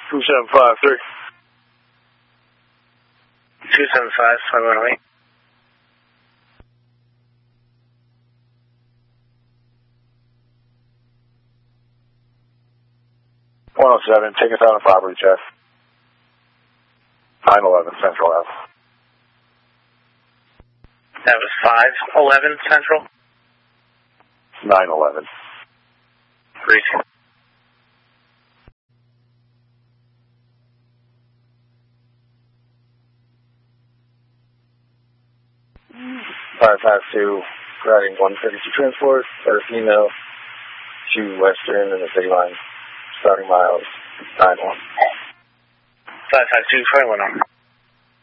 2753. 275, 5108. Take us on a property check. 911 Central Ave. That was 511 Central? 911. Recent. Two, riding 132 transport, got a female to Western and the city line, starting miles 91. 552, 21 on.